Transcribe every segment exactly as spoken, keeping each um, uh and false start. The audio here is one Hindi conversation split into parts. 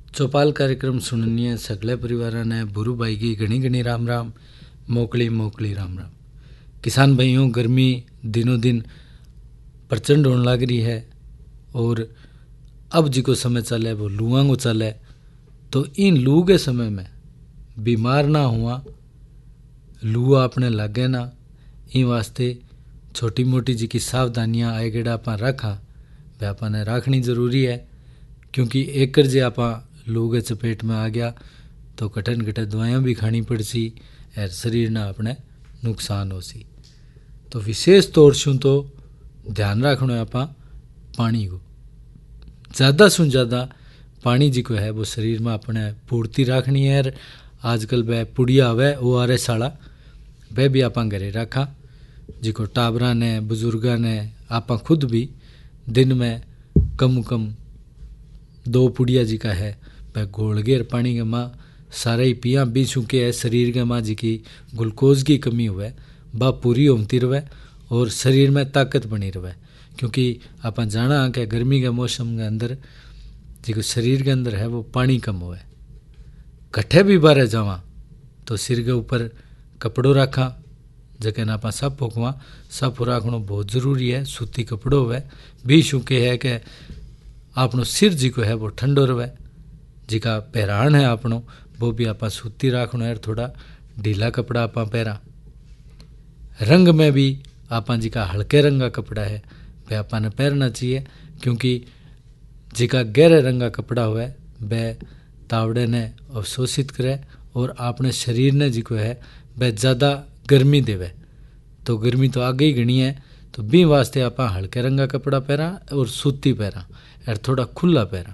चौपाल कार्यक्रम सुननीय सगले परिवार ने बुरू भाई की घनी घनी राम राम, मोकली मोकली राम राम। किसान भाइयों, गर्मी दिनों दिन प्रचंड होने लग रही है और अब जी को समय चले वो लुआ को चले, तो इन लू के समय में बीमार ना हुआ, लुआ अपने लगे ना, इन वास्ते छोटी मोटी जी की सावधानियाँ आए गेड़ा आप रखा वे आपने रखनी जरूरी है। क्योंकि एक कर जे आप लू के चपेट में आ गया तो कठिन कठिन दवाइयाँ भी खानी पड़ सी और शरीर ना अपने नुकसान हो सी। तो विशेष तौर से तो ध्यान रखना है आप पानी को, ज़्यादा से ज़्यादा पानी जी को है वो शरीर में अपने पूर्ति रखनी है। और आजकल वह पुड़िया आवे ओ आर एस वाला वह भी आप घरे रखा, जिको टाबरा ने बुजुर्गा ने आप खुद भी दिन में कम कम दो पुड़िया जी का है वह घोल गेर पानी के माँ सारे ही पिया भी चुके है। शरीर के माँ जी की ग्लूकोज की कमी हुए वह पूरी होती रहे और शरीर में ताकत बनी रहे। क्योंकि आप जाना कि गर्मी के मौसम के अंदर जो शरीर के अंदर है वो पानी कम हुए, कट्ठे भी बारे जावा तो सिर के ऊपर कपड़ों रखा, जगह ना आप सब फूकवा सब रखना बहुत जरूरी है। सूती कपड़ों हुए भी चुके है कि आपनो सिर जी को है वो ठंडो रहे, जिका पहरान है आपनो वो भी आप सूती रखना है, थोड़ा ढीला कपड़ा आप पहरा। रंग में भी आप जी का हल्के रंग का कपड़ा है वह आपने पहनना चाहिए, क्योंकि जिका गहरे रंग का कपड़ा हुआ वह तावड़े ने अवशोषित करे और आपने शरीर ने जी को है वह ज़्यादा गर्मी देवे। तो गर्मी तो आगे ही घनी है, तो भी वास्ते आप हल्के रंग का कपड़ा पहरा और सूती पहरा और थोड़ा खुला पहरा।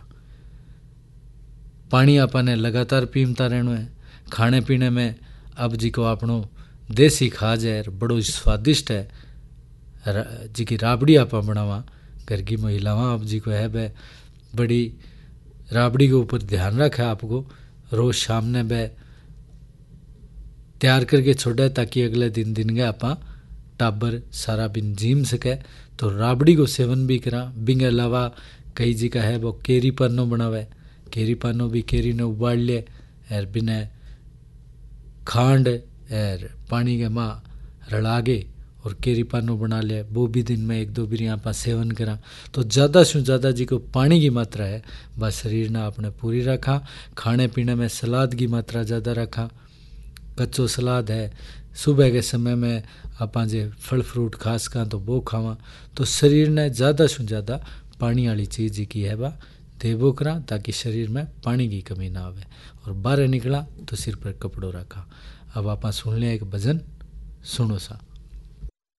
पानी आपने लगातार पीमता रहना है। खाने पीने में अब जी को आपनो देसी खाज है बड़ो स्वादिष्ट है, जी की राबड़ी आप बनावा घर की महिलावां आप जी को है वह बड़ी राबड़ी के ऊपर ध्यान रखे आपको, रोज शाम ने वह तैयार करके छोड़े ताकि अगले दिन दिन के आप टाबर सारा बिन जीम सके। तो राबड़ी को सेवन भी करा। बिंग अलावा कई जी का है वो केरी पानो बनावे, केरी पानो भी केरी ने उबाल ले और बिना खांड और पानी के माँ रलागे और केरी पानो बना ले, वो भी दिन में एक दो बिरी आप सेवन करा। तो ज़्यादा से ज़्यादा जी को पानी की मात्रा है वह शरीर ने आपने पूरी रखा। खाने पीने में सलाद की मात्रा ज़्यादा रखा, कच्चो सलाद है सुबह के समय में आप जे फल फ्रूट खास का तो वो खावा। तो शरीर ने ज़्यादा से ज़्यादा पानी वाली चीज़ जी की है वह देवो करा ताकि शरीर में पानी की कमी ना आवे। और बाहर निकला तो सिर पर कपड़ों रखा। अब आप सुन लिया एक भजन, सुनो सा।